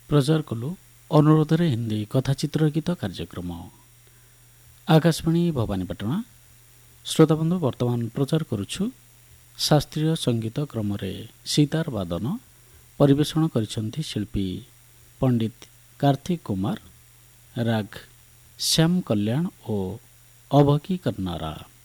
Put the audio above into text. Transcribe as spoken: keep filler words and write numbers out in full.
ପ୍ରଚାର କଲୁ ଅନୁରୋଧରେ ହିନ୍ଦୀ କଥାଚିତ୍ର ଗୀତ କାର୍ଯ୍ୟକ୍ରମ। ଆକାଶବାଣୀ ଭବାନୀପାଟଣା। ଶ୍ରୋତାବନ୍ଧୁ, ବର୍ତ୍ତମାନ ପ୍ରଚାର କରୁଛୁ ଶାସ୍ତ୍ରୀୟ ସଙ୍ଗୀତ କ୍ରମରେ ସିତାର ବାଦନ। ପରିବେଷଣ କରିଛନ୍ତି ଶିଳ୍ପୀ ପଣ୍ଡିତ କାର୍ତ୍ତିକ କୁମାର, ରାଗ ଶ୍ୟାମ କଲ୍ୟାଣ ଓ ଅଭକି କନ୍ନାରା।